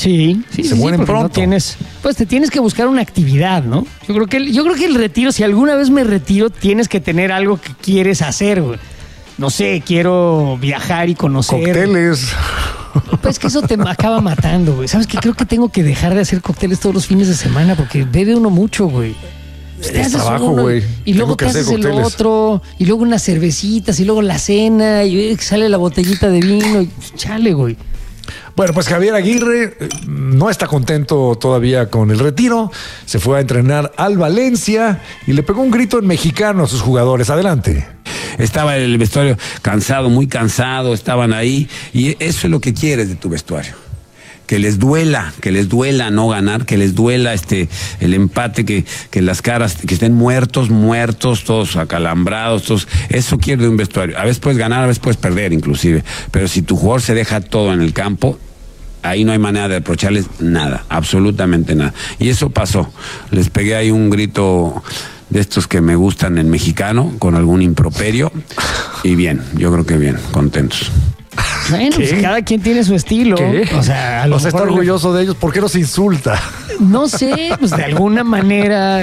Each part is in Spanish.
Sí, se mueren pronto. No tienes, pues te tienes que buscar una actividad, ¿no? Yo creo que el retiro, si alguna vez me retiro, tienes que tener algo que quieres hacer, güey. No sé, quiero viajar y conocer. Cócteles. Pues que eso te acaba matando, güey. ¿Sabes qué? Creo que tengo que dejar de hacer cócteles todos los fines de semana porque bebe uno mucho, güey. Es trabajo, güey. Y luego te haces el otro, y luego unas cervecitas, y luego la cena, y sale la botellita de vino, y chale, güey. Bueno, pues Javier Aguirre no está contento todavía con el retiro. Se fue a entrenar al Valencia y le pegó un grito en mexicano a sus jugadores. Adelante. Estaba el vestuario cansado, muy cansado, estaban ahí. Y eso es lo que quieres de tu vestuario. Que les duela no ganar, que les duela el empate, que las caras, que estén muertos, todos acalambrados, todos. Eso quiere de un vestuario. A veces puedes ganar, a veces puedes perder inclusive. Pero si tu jugador se deja todo en el campo, ahí no hay manera de reprocharles nada, absolutamente nada. Y eso pasó. Les pegué ahí un grito de estos que me gustan en mexicano, con algún improperio. Y bien, yo creo que bien, contentos. Bueno, pues cada quien tiene su estilo. ¿Qué? O sea, está orgulloso de ellos. ¿Por qué los insulta? No sé, pues de alguna manera,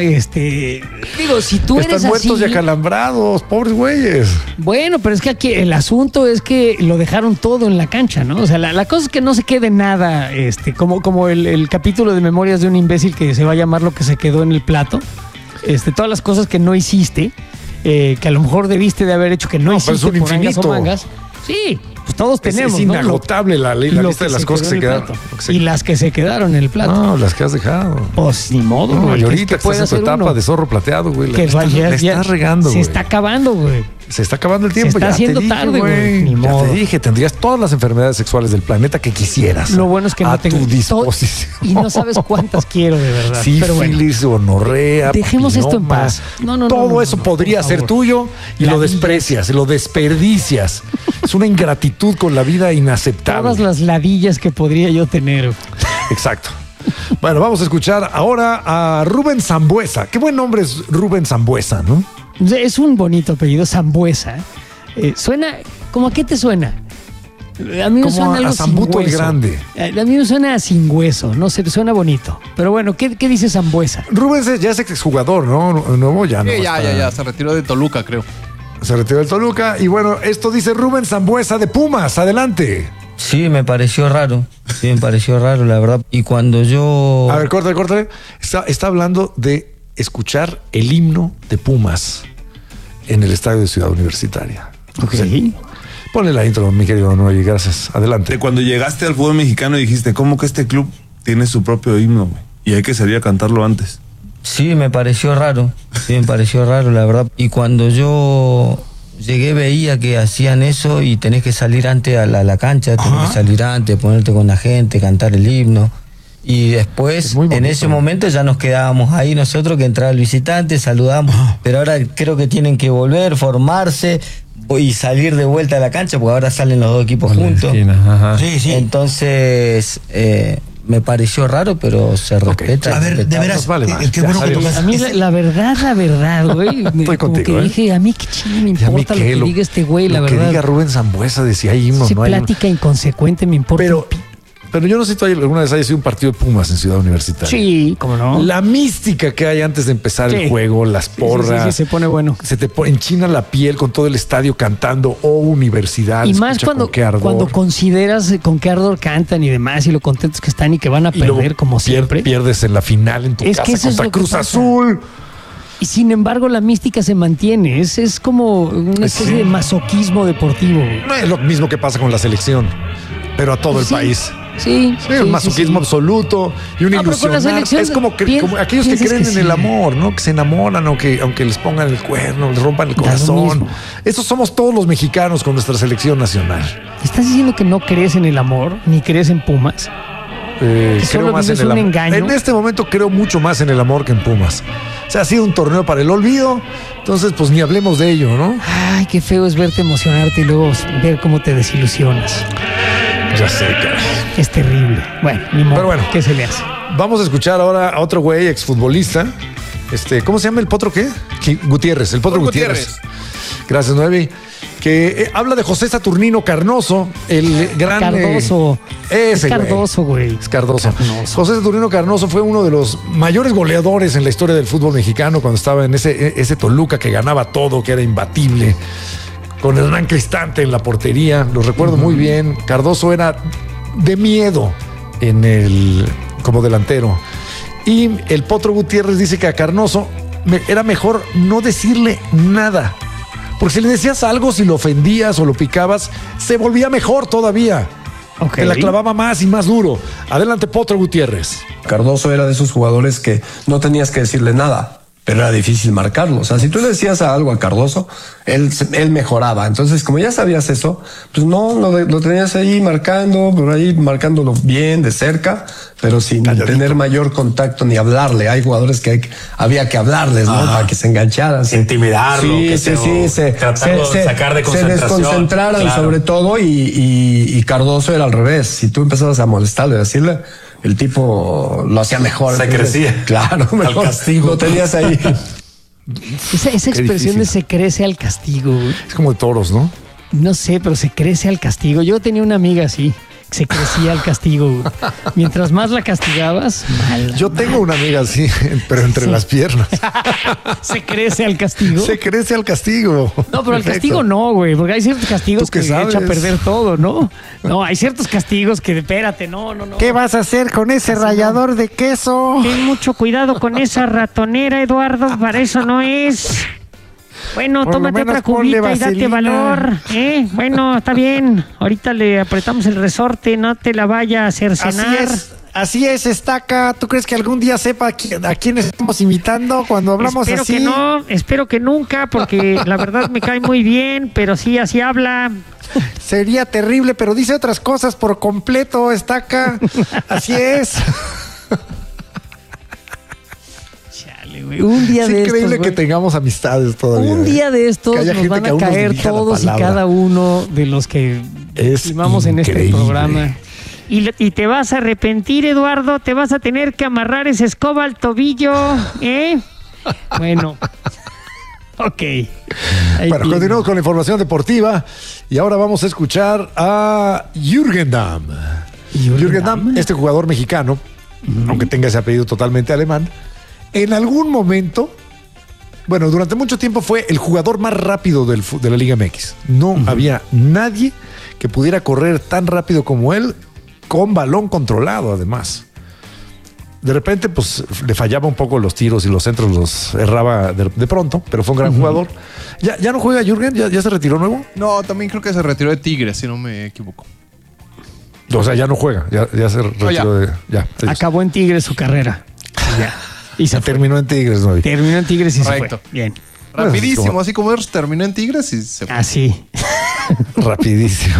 digo, si tú eres Están muertos así, y acalambrados, pobres güeyes. Bueno, pero es que aquí el asunto es que lo dejaron todo en la cancha, ¿no? O sea, la cosa es que no se quede nada, como el capítulo de Memorias de un imbécil que se va a llamar Lo que se quedó en el plato. Todas las cosas que no hiciste, que a lo mejor debiste de haber hecho que no hiciste pero es un por angas o infinito. mangas. Sí, pues todos tenemos, es inagotable, ¿no? la lista de las cosas que se quedaron. Y las que se quedaron en el plato. No, las que has dejado. Pues ni modo, güey. Y ahorita que estás en tu etapa de zorro plateado, güey. Le estás regando, güey. Se está acabando, güey. Se está acabando el tiempo. Se está haciendo tarde, güey. Ni Ya modo. te dije, tendrías todas las enfermedades sexuales del planeta que quisieras. Lo bueno es que no tengo a tu disposición. Y no sabes cuántas quiero, de verdad. Sífilis, gonorrea, dejemos esto en paz. Todo eso podría ser tuyo y lo desprecias, lo desperdicias. Es una ingratitud con la vida inaceptable. Todas las ladillas que podría yo tener. Exacto. Bueno, vamos a escuchar ahora a Rubén Sambueza. Qué buen nombre es Rubén Sambueza, ¿no? Es un bonito apellido, Sambueza. Suena, ¿cómo a qué te suena? A mí me suena algo a Sambuto sin el hueso. Grande. A mí me suena sin hueso, no sé, suena bonito. Pero bueno, ¿qué dice Sambueza? Rubén ya es exjugador, ¿no? Nuevo ya no. Sí, ya, se retiró de Toluca, creo. Se retiró del Toluca. Y bueno, esto dice Rubén Sambueza de Pumas. Adelante. Sí, me pareció raro, la verdad. Y cuando yo... A ver, córtale. Está hablando de escuchar el himno de Pumas en el estadio de Ciudad Universitaria. Ok. Sí. Ponle la intro, mi querido Noy, gracias. Adelante. De cuando llegaste al fútbol mexicano dijiste, ¿cómo que este club tiene su propio himno, güey? Y hay que salir a cantarlo antes. Sí, me pareció raro, la verdad. Y cuando yo llegué veía que hacían eso y tenés que salir antes a la cancha, tenés que salir antes, ponerte con la gente, cantar el himno. Y después, en ese momento ya nos quedábamos ahí nosotros, que entraba el visitante, saludamos. Pero ahora creo que tienen que volver, formarse y salir de vuelta a la cancha, porque ahora salen los dos equipos juntos. Sí. Entonces, me pareció raro, pero se respeta. A ver, de veras, qué bueno que tomas. A mí la verdad, güey. Estoy contigo, que dije, a mí qué chingo me importa lo que diga este güey, la verdad. Lo que diga Rubén Sambueza de si hay himno, Si no hay. plática inconsecuente me importa. Pero yo no sé si tú alguna vez hayas sido un partido de Pumas en Ciudad Universitaria. Sí, cómo no. La mística que hay antes de empezar el juego, las porras. Sí, se pone bueno. Se te enchina la piel con todo el estadio cantando Universidad. Y más cuando consideras con qué ardor cantan y demás, y lo contentos que están y que van a perder como siempre. Pierdes en la final en tu casa contra Cruz Azul. Y sin embargo la mística se mantiene. Es como una especie de masoquismo deportivo. No es lo mismo que pasa con la selección, pero a todo el país. Sí, un masoquismo absoluto y una ilusión. Es como aquellos que creen en el amor, ¿no? Que se enamoran aunque les pongan el cuerno, les rompan el corazón. Estos somos todos los mexicanos con nuestra selección nacional. ¿Estás diciendo que no crees en el amor ni crees en Pumas? Creo más en el amor. Engaño. En este momento creo mucho más en el amor que en Pumas. O sea, ha sido un torneo para el olvido. Entonces, pues ni hablemos de ello, ¿no? Ay, qué feo es verte emocionarte y luego ver cómo te desilusionas. Ya sé, caray. Es terrible. Bueno, ni modo. Pero bueno, ¿qué se le hace? Vamos a escuchar ahora a otro güey, exfutbolista. ¿Cómo se llama el potro qué? Gutiérrez, el potro Gutiérrez. Gracias, Noevi. que habla de José Saturnino Carnoso, el gran... Cardoso. Ese, Cardoso, güey. Es Cardoso. José Saturnino Carnoso fue uno de los mayores goleadores en la historia del fútbol mexicano cuando estaba en ese Toluca que ganaba todo, que era imbatible, con Hernán Cristante en la portería. Lo recuerdo muy bien. Cardoso era de miedo como delantero. Y el Potro Gutiérrez dice que a Carnoso era mejor no decirle nada. Porque si le decías algo, si lo ofendías o lo picabas, se volvía mejor todavía. Te la clavaba más y más duro. Adelante, Potro Gutiérrez. Cardoso era de esos jugadores que no tenías que decirle nada, pero era difícil marcarlo. O sea, si tú le decías algo a Cardoso, él mejoraba. Entonces, como ya sabías eso, pues no lo tenías ahí marcando, por ahí marcándolo bien, de cerca, pero sin tener mayor contacto ni hablarle. Hay jugadores que había que hablarles, ¿no? Para que se engancharan. Intimidarlo. Tratarlo de sacar de concentración. Se desconcentraran, claro. Sobre todo, y Cardoso era al revés. Si tú empezabas a molestarle, a decirle, el tipo lo hacía mejor. Se crecía. Claro, mejor. Al castigo. Lo tenías ahí. Esa expresión de se crece al castigo, güey. Es como de toros, ¿no? No sé, pero se crece al castigo. Yo tenía una amiga así. Se crecía al castigo, güey. Mientras más la castigabas, mal. Yo tengo una amiga así, pero entre las piernas. Se crece al castigo. Se crece al castigo. No, pero al castigo no, güey, porque hay ciertos castigos que echa a perder todo, ¿no? No, hay ciertos castigos que, espérate, no. ¿Qué vas a hacer con ese rallador de queso? Ten mucho cuidado con esa ratonera, Eduardo, para eso no es. Bueno, tómate otra cubita y date valor, ¿eh? Bueno, está bien. Ahorita le apretamos el resorte, no te la vaya a cercenar. Así es, Estaca. ¿Tú crees que algún día sepa a quién estamos invitando cuando hablamos así? Espero que no, espero que nunca, porque la verdad me cae muy bien, pero sí, así habla. Sería terrible, pero dice otras cosas por completo, Estaca. Así es. Un día de estos, increíble que tengamos amistades todavía. Un día de estos nos van a caer todos y cada uno de los que estimamos en este programa. Y te vas a arrepentir, Eduardo. Te vas a tener que amarrar esa escoba al tobillo, ¿eh? Bueno. Ok. Bueno, continuamos con la información deportiva. Y ahora vamos a escuchar a Jürgen Damm. Jürgen Damm, este jugador mexicano, aunque tenga ese apellido totalmente alemán, en algún momento, bueno, durante mucho tiempo fue el jugador más rápido de la Liga MX. No había nadie que pudiera correr tan rápido como él, con balón controlado además. De repente, pues, le fallaba un poco los tiros y los centros los erraba de pronto, pero fue un gran jugador. ¿Ya no juega Jürgen? ¿Ya se retiró nuevo? No, también creo que se retiró de Tigres, si no me equivoco. O sea, ya no juega, ya se retiró Acabó en Tigres su carrera. Ya. Y se terminó en Tigres, ¿no? Terminó en Tigres y Correcto. Se fue. Bien. Rapidísimo, así como terminó en Tigres y se fue. Así. Rapidísimo.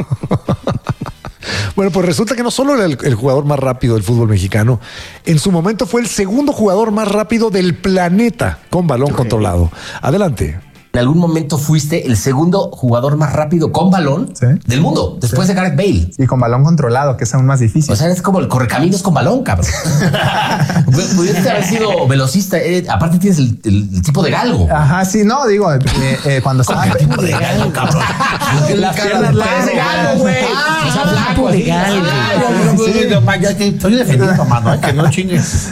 Bueno, pues resulta que no solo era el jugador más rápido del fútbol mexicano, en su momento fue el segundo jugador más rápido del planeta con balón controlado. Adelante. En algún momento fuiste el segundo jugador más rápido con balón del mundo, después de Gareth Bale. Y con balón controlado, que es aún más difícil. O sea, es como el correcaminos con balón, cabrón. Pudiste haber sido velocista. Aparte tienes el tipo de galgo. Ajá, sí, no, digo, cuando estaba... ¿Qué tipo de galgo, cabrón? Las piernas largas de galgo, güey. Tipo de galgo. Estoy defendiendo, mano, que no chingues.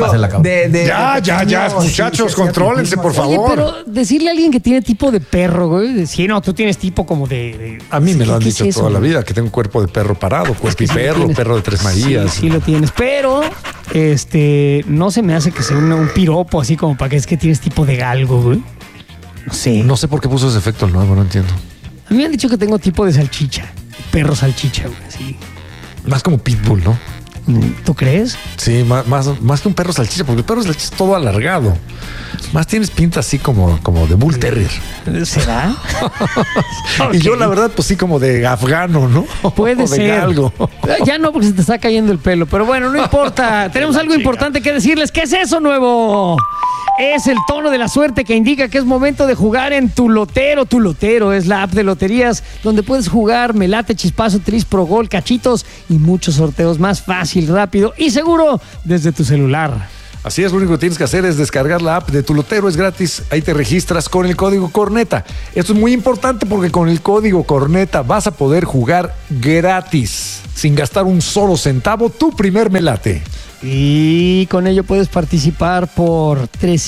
Ya, muchachos, contrólense, por favor. Oye, pero decirle a alguien que tiene tipo de perro, güey. Sí, no, tú tienes tipo como de... A mí me lo han dicho toda la vida, que tengo cuerpo de perro parado, cuerpo y perro, perro de Tres Marías. Sí, lo tienes, pero no se me hace que sea un piropo así como para que es que tienes tipo de galgo, güey. No sé. No sé por qué puso ese efecto el nuevo, no entiendo. A mí me han dicho que tengo tipo de salchicha, perro salchicha, güey, así. Más como pitbull, ¿no? ¿Tú crees? Sí, más que un perro salchicha, porque el perro salchicha es todo alargado. Más tienes pinta así como de bull terrier. ¿Será? Y yo la verdad, pues sí, como de afgano, ¿no? Puede ser. Algo. Ya no, porque se te está cayendo el pelo. Pero bueno, no importa. Tenemos algo importante que decirles. ¿Qué es eso nuevo? Es el tono de la suerte que indica que es momento de jugar en Tu Lotero. Tu Lotero es la app de loterías donde puedes jugar Melate, Chispazo, Tris, Pro Gol, Cachitos y muchos sorteos más fácil, rápido y seguro desde tu celular. Así es, lo único que tienes que hacer es descargar la app de Tu Lotero, es gratis, ahí te registras con el código Corneta. Esto es muy importante porque con el código Corneta vas a poder jugar gratis, sin gastar un solo centavo, tu primer melate. Y con ello puedes participar por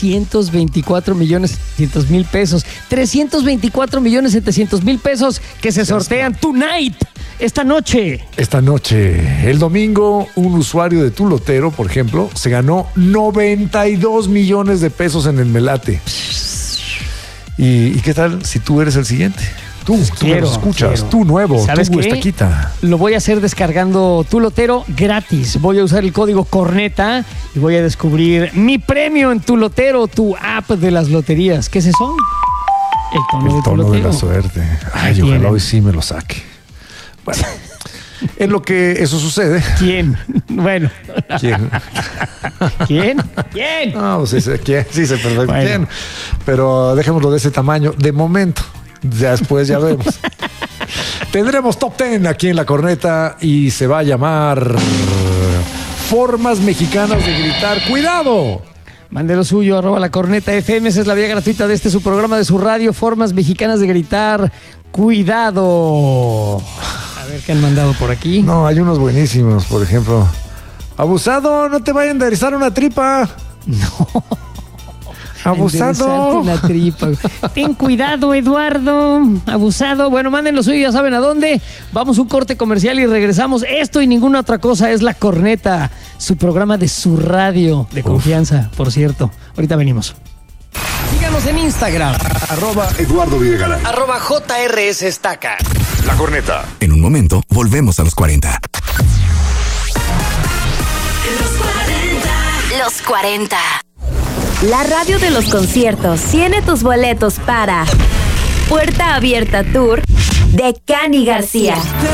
324,700,000 pesos. 324,700,000 pesos que se sortean tonight, esta noche. Esta noche. El domingo, un usuario de Tu Lotero, por ejemplo, se ganó 92 millones de pesos en el melate. ¿Y qué tal si tú eres el siguiente? Tú me lo escuchas, tú nuevo, ¿sabes tú qué? Estaquita. Lo voy a hacer descargando Tu Lotero gratis. Voy a usar el código Corneta y voy a descubrir mi premio en Tu Lotero, tu app de las loterías. ¿Qué es eso? El tono de la suerte. Ay, ojalá hoy sí me lo saque. Bueno, en lo que eso sucede. ¿Quién? Bueno. ¿Quién? ¿Quién? ¿Quién? No, sí sé quién, sí sé perfecto bueno. quién. Pero dejémoslo de ese tamaño de momento. Después ya vemos. Tendremos Top 10 aquí en La Corneta y se va a llamar Formas Mexicanas de Gritar. ¡Cuidado! Mande lo suyo, @lacorneta.fm. Esa es la vía gratuita de su programa, de su radio. Formas Mexicanas de Gritar. ¡Cuidado! A ver qué han mandado por aquí. No, hay unos buenísimos. Por ejemplo, abusado, no te vaya a enderezar una tripa. No. Abusado. La tripa. Ten cuidado, Eduardo. Abusado. Bueno, manden lo suyo, ya saben a dónde. Vamos a un corte comercial y regresamos. Esto y ninguna otra cosa es La Corneta, su programa de su radio de confianza, por cierto. Ahorita venimos. Síganos en Instagram. @Eduardo Videgaray. @JRS Estaca. La Corneta. En un momento, volvemos a los 40. Los 40. La radio de los conciertos tiene tus boletos para Puerta Abierta Tour de Cani García.